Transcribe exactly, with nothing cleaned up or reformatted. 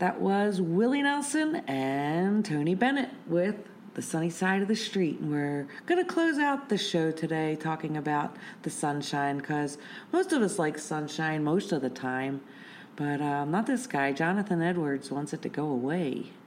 That was Willie Nelson and Tony Bennett with The Sunny Side of the Street. And we're going to close out the show today talking about the sunshine, because most of us like sunshine most of the time. But um, not this guy. Jonathan Edwards wants it to go away.